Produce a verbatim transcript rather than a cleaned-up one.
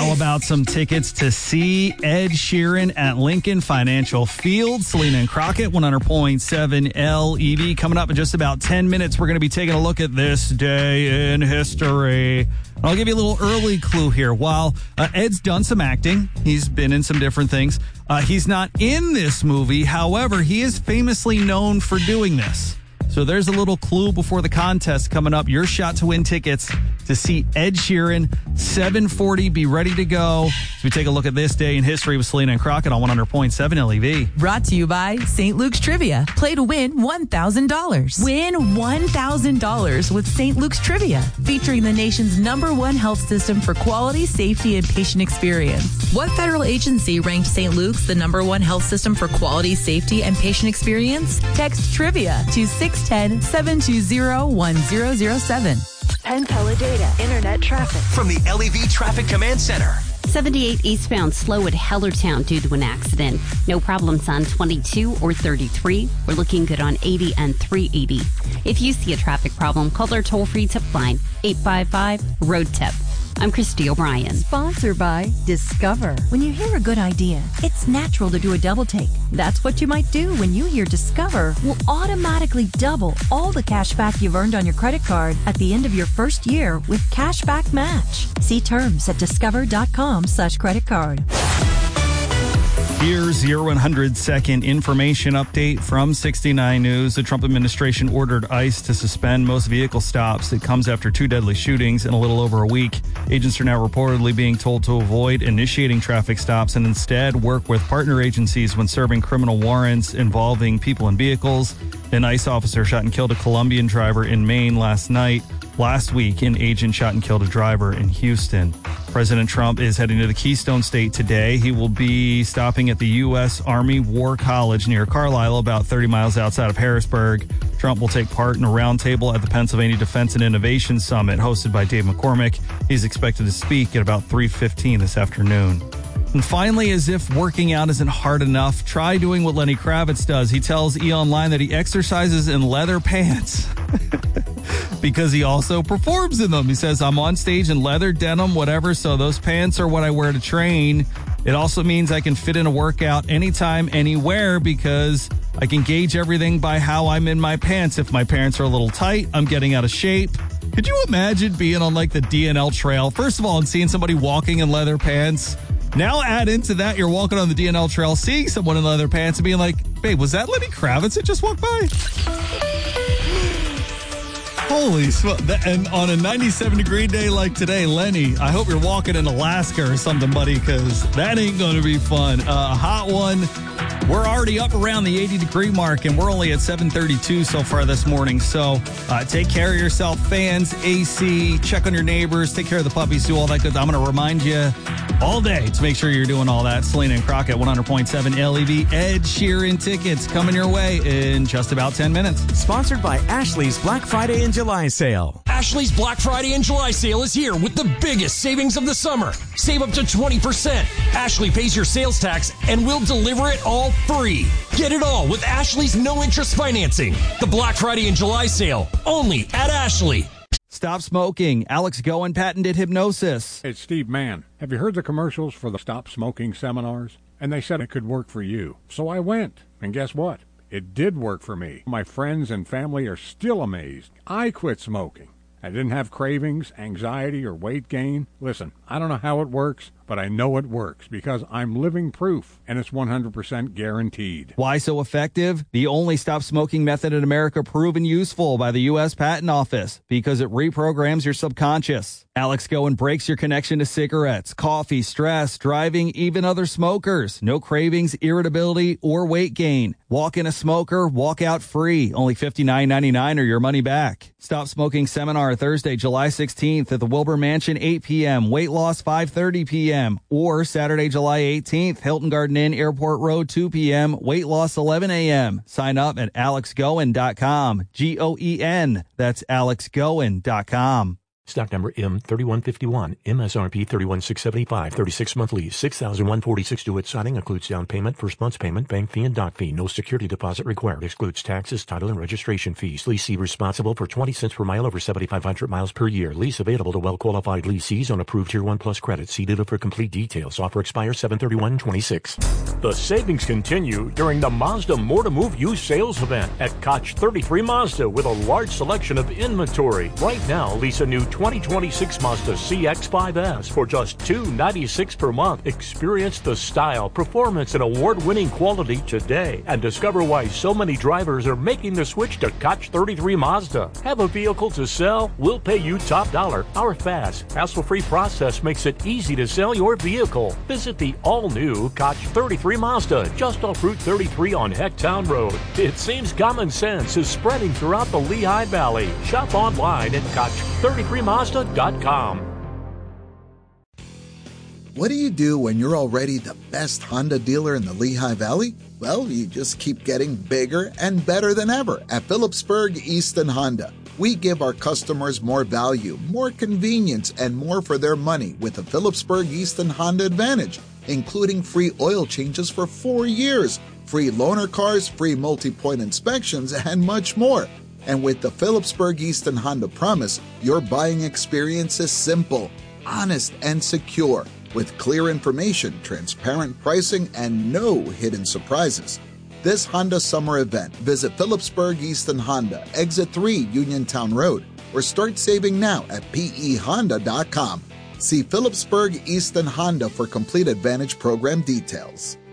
How about some tickets to see Ed Sheeran at Lincoln Financial Field? Selena and Crockett, one hundred point seven L E V. Coming up in just about ten minutes, we're going to be taking a look at this day in history. I'll give you a little early clue here. While uh, Ed's done some acting, he's been in some different things. Uh, he's not in this movie. However, he is famously known for doing this. So there's a little clue before the contest coming up. Your shot to win tickets to see Ed Sheeran, seven forty. Be ready to go. So we take a look at this day in history with Selena and Crockett on one hundred point seven L E V. Brought to you by Saint Luke's Trivia. Play to win one thousand dollars. Win one thousand dollars with Saint Luke's Trivia, featuring the nation's number one health system for quality, safety, and patient experience. What federal agency ranked Saint Luke's the number one health system for quality, safety, and patient experience? Text Trivia to six one zero, seven two zero, one zero zero seven. Penn Teledata Internet traffic from the L E V Traffic Command Center. seventy-eight eastbound slow at Hellertown due to an accident. No problems on twenty-two or thirty-three. We're looking good on eighty and three eighty. If you see a traffic problem, call our toll-free tip line, eight five five, road tip. I'm Christy O'Brien. Sponsored by Discover. When you hear a good idea, it's natural to do a double take. That's what you might do when you hear Discover will automatically double all the cash back you've earned on your credit card at the end of your first year with Cashback Match. See terms at discover.com slash credit card. Here's your one hundred second information update from sixty-nine News. The Trump administration ordered ICE to suspend most vehicle stops. It comes after two deadly shootings in a little over a week. Agents are now reportedly being told to avoid initiating traffic stops and instead work with partner agencies when serving criminal warrants involving people and vehicles. An ICE officer shot and killed a Colombian driver in Maine last night. Last week, an agent shot and killed a driver in Houston. President Trump is heading to the Keystone State today. He will be stopping at the U S Army War College near Carlisle, about thirty miles outside of Harrisburg. Trump will take part in a roundtable at the Pennsylvania Defense and Innovation Summit hosted by Dave McCormick. He's expected to speak at about three fifteen this afternoon. And finally, as if working out isn't hard enough, try doing what Lenny Kravitz does. He tells E! Online that he exercises in leather pants because he also performs in them. He says, I'm on stage in leather, denim, whatever, so those pants are what I wear to train. It also means I can fit in a workout anytime, anywhere, because I can gauge everything by how I'm in my pants. If my pants are a little tight, I'm getting out of shape. Could you imagine being on like the D N L trail, first of all, and seeing somebody walking in leather pants? Now add into that, you're walking on the D N L trail, seeing someone in leather pants and being like, babe, was that Lenny Kravitz that just walked by? Holy smoke. And on a ninety-seven degree day like today, Lenny, I hope you're walking in Alaska or something, buddy, because that ain't going to be fun. A uh, hot one. We're already up around the eighty degree mark, and we're only at seven thirty-two so far this morning. So uh, take care of yourself, fans, A C, check on your neighbors, take care of the puppies, do all that good. I'm going to remind you all day to make sure you're doing all that. Selena and Crockett, one hundred point seven L E V. Ed Sheeran tickets coming your way in just about ten minutes. Sponsored by Ashley's Black Friday and July sale. Ashley's Black Friday and July sale is here with the biggest savings of the summer. Save up to twenty percent. Ashley pays your sales tax and we'll deliver it all free. Get it all with Ashley's no-interest financing. The Black Friday and July sale, only at Ashley. Stop smoking. Alex Goen patented hypnosis. It's Steve Mann. Have you heard the commercials for the Stop Smoking seminars? And they said it could work for you. So I went. And guess what? It did work for me. My friends and family are still amazed. I quit smoking. I didn't have cravings, anxiety, or weight gain. Listen, I don't know how it works, but I know it works because I'm living proof, and it's one hundred percent guaranteed. Why so effective? The only stop smoking method in America proven useful by the U S Patent Office because it reprograms your subconscious. Alex Goen breaks your connection to cigarettes, coffee, stress, driving, even other smokers. No cravings, irritability, or weight gain. Walk in a smoker, walk out free. Only fifty-nine ninety-nine or your money back. Stop Smoking Seminar Thursday, July sixteenth at the Wilbur Mansion, eight p.m. Weight loss, five thirty p.m. Or Saturday, July eighteenth, Hilton Garden Inn, Airport Road, two p.m. Weight loss, eleven a.m. Sign up at alex goen dot com. G O E N. That's alex goen dot com. Stock number M thirty-one fifty-one, M S R P thirty-one six seventy-five, thirty-six month lease, six thousand one hundred forty-six due at signing, includes down payment, first month's payment, bank fee, and doc fee. No security deposit required. Excludes taxes, title, and registration fees. Leasee responsible for twenty cents per mile over seventy-five hundred miles per year. Lease available to well-qualified leasees on approved Tier one Plus credit. See dealer for complete details. Offer expires seven thirty-one twenty-six. The savings continue during the Mazda More to Move used sales event at Koch thirty-three Mazda with a large selection of inventory. Right now, lease a new twenty twenty-six Mazda C X five S for just two hundred ninety-six dollars per month. Experience the style, performance, and award-winning quality today and discover why so many drivers are making the switch to Koch thirty-three Mazda. Have a vehicle to sell? We'll pay you top dollar. Our fast, hassle-free process makes it easy to sell your vehicle. Visit the all-new Koch thirty-three Mazda just off Route thirty-three on Hecktown Road. It seems common sense is spreading throughout the Lehigh Valley. Shop online at Koch thirty-three Mazda dot com. What do you do when you're already the best Honda dealer in the Lehigh Valley? Well, you just keep getting bigger and better than ever at Phillipsburg Easton Honda. We give our customers more value, more convenience, and more for their money with the Phillipsburg Easton Honda Advantage, including free oil changes for four years, free loaner cars, free multi-point inspections, and much more. And with the Phillipsburg Easton Honda Promise, your buying experience is simple, honest, and secure, with clear information, transparent pricing, and no hidden surprises. This Honda summer event, visit Phillipsburg Easton Honda, Exit three Uniontown Road, or start saving now at P E Honda dot com. See Phillipsburg Easton Honda for complete Advantage program details.